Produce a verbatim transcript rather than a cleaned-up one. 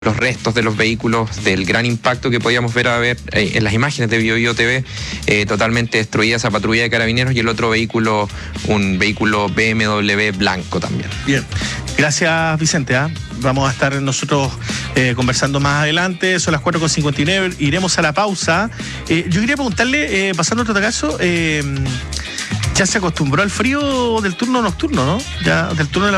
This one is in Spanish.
los restos de los vehículos, del gran impacto que podíamos ver a ver eh, en las imágenes de Bio Bio T V, eh, totalmente destruida esa patrulla de carabineros, y el otro vehículo, un vehículo B M W blanco también. Bien, gracias Vicente. ¿eh? Vamos a estar nosotros eh, conversando más adelante, son las cuatro con cincuenta y nueve, iremos a la pausa. Eh, yo quería preguntarle, eh, pasando a otro caso, eh, ya se acostumbró al frío del turno nocturno, ¿no? Ya del turno de la